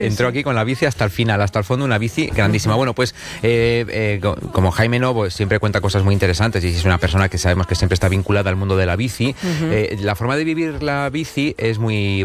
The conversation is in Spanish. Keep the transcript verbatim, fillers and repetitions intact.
entró aquí con la bici hasta el final, hasta el fondo, una bici grandísima. Bueno, pues eh, eh, como Jaime No, pues siempre cuenta cosas muy interesantes y es una persona que sabemos que siempre está vinculada al mundo de la bici. Uh-huh. eh, la forma de vivir la bici es muy